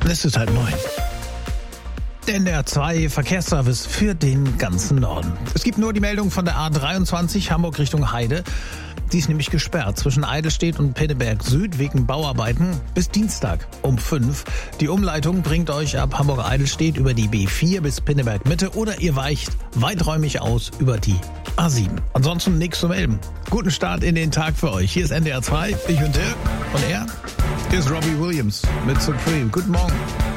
Es ist halt 9. Der NDR 2 Verkehrsservice für den ganzen Norden. Es gibt nur die Meldung von der A23 Hamburg Richtung Heide. Die ist nämlich gesperrt zwischen Eidelstedt und Pinneberg Süd wegen Bauarbeiten bis Dienstag um 5. Die Umleitung bringt euch ab Hamburg-Eidelstedt über die B4 bis Pinneberg Mitte oder ihr weicht weiträumig aus über die A7. Ansonsten nichts zu melden. Guten Start in den Tag für euch. Hier ist NDR 2, ich bin Dirk und er ist Robbie Williams mit Supreme. Guten Morgen.